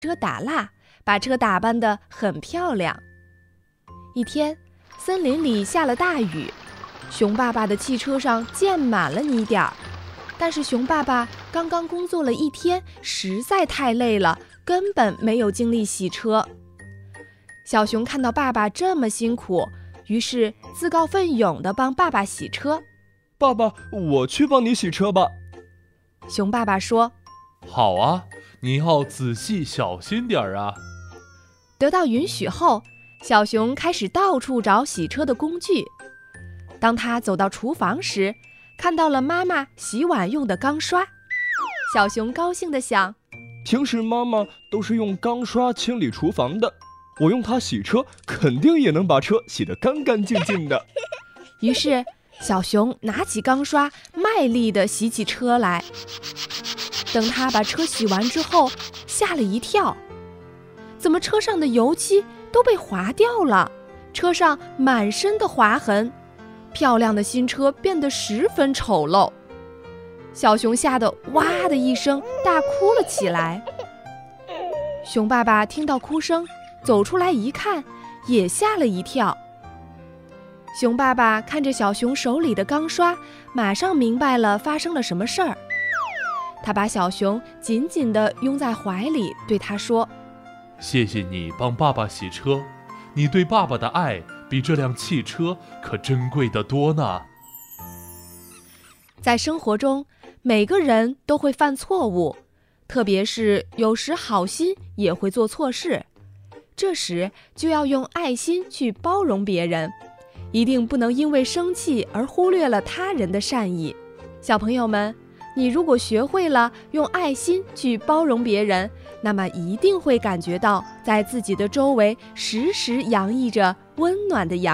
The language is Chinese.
车打蜡，把车打扮得很漂亮。一天，森林里下了大雨，熊爸爸的汽车上溅满了泥点儿。但是熊爸爸刚刚工作了一天，实在太累了，根本没有精力洗车。小熊看到爸爸这么辛苦，于是自告奋勇地帮爸爸洗车。 爸爸，我去帮你洗车吧。 熊爸爸说： 好啊，你要仔细小心点儿啊。 得到允许后，小熊开始到处找洗车的工具。当他走到厨房时，看到了妈妈洗碗用的钢刷。小熊高兴地想， 平时妈妈都是用钢刷清理厨房的，我用它洗车，肯定也能把车洗得干干净净的。 于是小熊拿起钢刷，卖力地洗起车来。等他把车洗完之后，吓了一跳，怎么车上的油漆都被划掉了，车上满身的划痕，漂亮的新车变得十分丑陋。小熊吓得哇的一声大哭了起来。熊爸爸听到哭声，走出来一看，也吓了一跳。熊爸爸看着小熊手里的钢刷，马上明白了发生了什么事儿。他把小熊紧紧地拥在怀里，对他说： 谢谢你帮爸爸洗车，你对爸爸的爱比这辆汽车可珍贵得多呢。 在生活中，每个人都会犯错误，特别是有时好心也会做错事，这时就要用爱心去包容别人，一定不能因为生气而忽略了他人的善意。小朋友们，你如果学会了用爱心去包容别人，那么一定会感觉到在自己的周围时时洋溢着温暖的阳光。